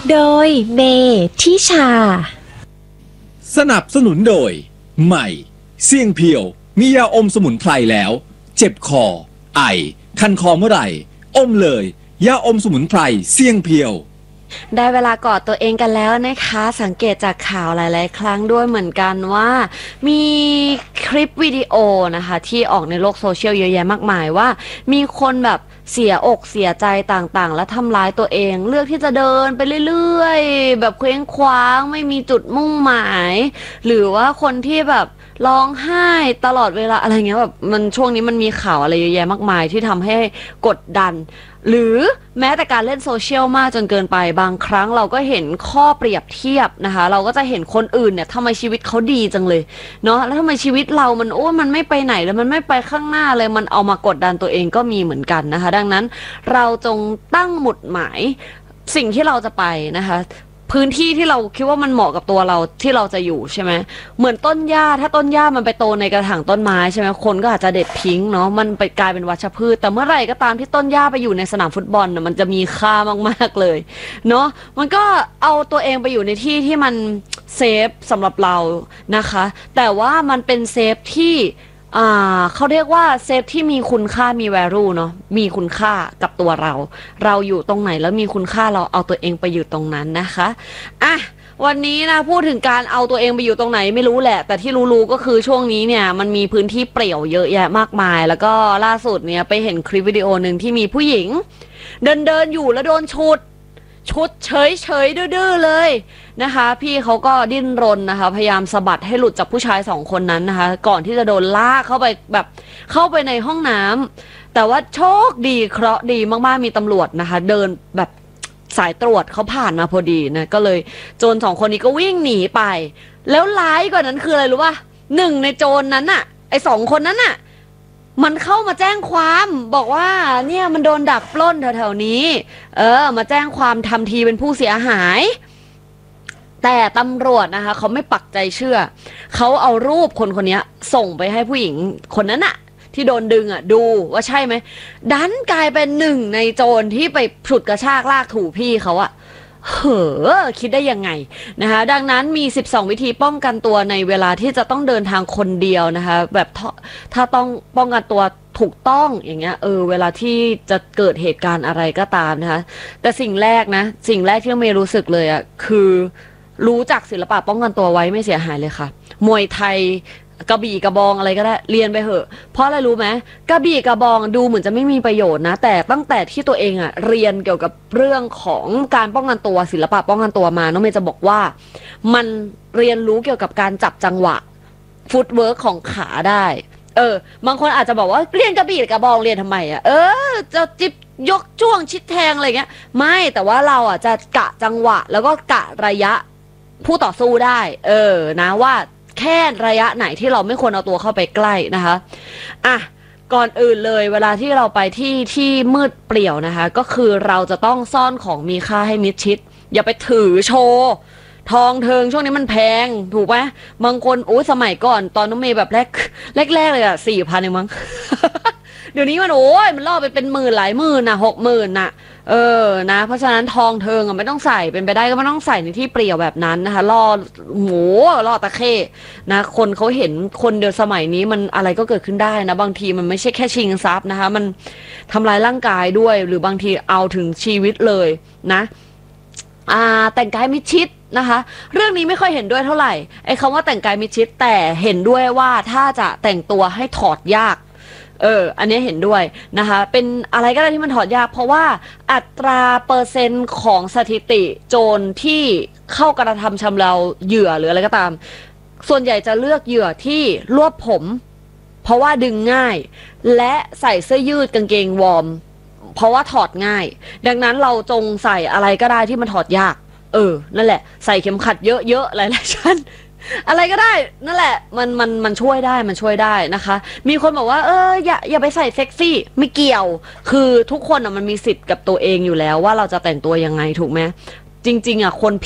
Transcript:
โดยเบทิชาสนับสนุนโดยใหม่เสี่ยงเพียวมียาอมสมุนไพรแล้วเจ็บคอไอคันคอเมื่อไหร่อมเลยยาอมสมุนไพรเสี่ยงเพียวได้เวลากอดตัวเองกันแล้วนะคะสังเกตจากข่าวหลายๆครั้งด้วยเหมือนกันว่ามีคลิปวิดีโอนะคะที่ออกในโลกโซเชียลเยอะแยะมากมายว่ามีคนแบบเสียอกเสียใจต่างๆและทำร้ายตัวเองเลือกที่จะเดินไปเรื่อยๆแบบเคว้งคว้างไม่มีจุดมุ่งหมายหรือว่าคนที่แบบร้องไห้ตลอดเวลาอะไรเงี้ยแบบมันช่วงนี้มันมีข่าวอะไรเยอะแยะมากมายที่ทำให้กดดันหรือแม้แต่การเล่นโซเชียลมากจนเกินไปบางครั้งเราก็เห็นข้อเปรียบเทียบนะคะเราก็จะเห็นคนอื่นเนี่ยทำไมชีวิตเขาดีจังเลยเนาะแล้วทำไมชีวิตเรามันไม่ไปไหนเลยมันไม่ไปข้างหน้าเลยมันเอามากดดันตัวเองก็มีเหมือนกันนะคะดังนั้นเราจงตั้งหมุดหมายสิ่งที่เราจะไปนะคะพื้นที่ที่เราคิดว่ามันเหมาะกับตัวเราที่เราจะอยู่ใช่ไหมเหมือนต้นหญ้าถ้าต้นหญ้ามันไปโตในกระถางต้นไม้ใช่ไหมคนก็อาจจะเด็ดทิ้งเนาะมันไปกลายเป็นวัชพืชแต่เมื่อไหร่ก็ตามที่ต้นหญ้าไปอยู่ในสนามฟุตบอลน่ะมันจะมีค่ามากๆเลยเนาะมันก็เอาตัวเองไปอยู่ในที่ที่มันเซฟสำหรับเรานะคะแต่ว่ามันเป็นเซฟที่เขาเรียกว่าเซฟที่มีคุณค่ามี value เนาะมีคุณค่ากับตัวเราอยู่ตรงไหนแล้วมีคุณค่าเราเอาตัวเองไปอยู่ตรงนั้นนะคะอ่ะวันนี้นะพูดถึงการเอาตัวเองไปอยู่ตรงไหนไม่รู้แหละแต่ที่รู้ๆก็คือช่วงนี้เนี่ยมันมีพื้นที่เปรี่ยวเยอะแยะมากมายแล้วก็ล่าสุดเนี่ยไปเห็นคลิปวิดีโอหนึ่งที่มีผู้หญิงเดินอยู่แล้วโดนชุดเฉยดื้อเลยนะคะพี่เขาก็ดิ้นรนนะคะพยายามสะบัดให้หลุดจากผู้ชาย2 คนนั้นนะคะก่อนที่จะโดนลากเข้าไปแบบเข้าไปในห้องน้ำแต่ว่าโชคดีเคราะห์ดีมากๆมีตำรวจนะคะเดินแบบสายตรวจเขาผ่านมาพอดีนะก็เลยโจร2 คนนี้ก็วิ่งหนีไปแล้วร้ายกว่านั้นคืออะไรรู้ป่ะ1 ในโจรนั้นน่ะไอ้2 คนนั้นน่ะมันเข้ามาแจ้งความบอกว่าเนี่ยมันโดนดักปล้นแถวๆนี้มาแจ้งความทำทีเป็นผู้เสียหายแต่ตำรวจนะคะเขาไม่ปักใจเชื่อเขาเอารูปคนนี้ส่งไปให้ผู้หญิงคนนั้นอะที่โดนดึงอะดูว่าใช่ไหมดันกลายเป็น1 ในโจรที่ไปฉุดกระชากลากถูพี่เขาอะคิดได้ยังไงนะคะดังนั้นมี12 วิธีป้องกันตัวในเวลาที่จะต้องเดินทางคนเดียวนะคะแบบถ้าต้องป้องกันตัวถูกต้องอย่างเงี้ยเวลาที่จะเกิดเหตุการณ์อะไรก็ตามนะคะแต่สิ่งแรกที่เมย์รู้สึกเลยอะคือรู้จักศิลปะป้องกันตัวไว้ไม่เสียหายเลยค่ะมวยไทยกระบี่กระบองอะไรก็ได้เรียนไปเหอะเพราะอะไรรู้ไหมกระบี่กระบองดูเหมือนจะไม่มีประโยชน์นะแต่ตั้งแต่ที่ตัวเองอะเรียนเกี่ยวกับเรื่องของการป้องกันตัวศิลปะป้องกันตัวมาน้องเมย์จะบอกว่ามันเรียนรู้เกี่ยวกับการจับจังหวะฟุตเวิร์กของขาได้บางคนอาจจะบอกว่าเรียนกระบี่กระบองเรียนทำไมอะจะจิบยกจ้วงชิดแทงอะไรเงี้ยไม่แต่ว่าเราอ่ะจะกะจังหวะแล้วก็กะระยะผู้ต่อสู้ได้นะว่าแค่ระยะไหนที่เราไม่ควรเอาตัวเข้าไปใกล้นะคะอ่ะก่อนอื่นเลยเวลาที่เราไปที่มืดเปลี่ยวนะคะก็คือเราจะต้องซ่อนของมีค่าให้มิดชิดอย่าไปถือโชว์ทองเทิงช่วงนี้มันแพงถูกไหมบางคนสมัยก่อนตอนน้องเมย์แบบแรกเลยอะ4,000เองมั้ง เดี๋ยวนี้มันมันล่อไปเป็นหมื่นหลายหมื่นน่ะ60,000น่ะนะเพราะฉะนั้นทองเทิงอ่ะไม่ต้องใส่เป็นไปได้ก็ไม่ต้องใส่ในที่เปลี่ยวแบบนั้นนะคะล่อตะเข้นะคนเขาเห็นคนเดียวสมัยนี้มันอะไรก็เกิดขึ้นได้นะบางทีมันไม่ใช่แค่ชิงทรัพย์นะคะมันทำลายร่างกายด้วยหรือบางทีเอาถึงชีวิตเลยนะแต่งกายมิดชิดนะคะเรื่องนี้ไม่ค่อยเห็นด้วยเท่าไหร่ไอ้คำว่าแต่งกายมิดชิดแต่เห็นด้วยว่าถ้าจะแต่งตัวให้ถอดยากอันนี้เห็นด้วยนะคะเป็นอะไรก็ได้ที่มันถอดยากเพราะว่าอัตราเปอร์เซ็นต์ของสถิติโจรที่เข้ากระทำชำเราเหยื่อหรืออะไรก็ตามส่วนใหญ่จะเลือกเหยื่อที่รวบผมเพราะว่าดึงง่ายและใส่เสื้อยืดกางเกงวอร์มเพราะว่าถอดง่ายดังนั้นเราจงใส่อะไรก็ได้ที่มันถอดยากนั่นแหละใส่เข็มขัดเยอะๆหลายๆชั้นอะไรก็ได้นั่นแหละมันช่วยได้นะคะมีคนบอกว่าอย่าไปใส่เซ็กซี่ไม่เกี่ยวคือทุกคนมันมีสิทธิ์กับตัวเองอยู่แล้วว่าเราจะแต่งตัวยังไงถูกไหมจริงๆคน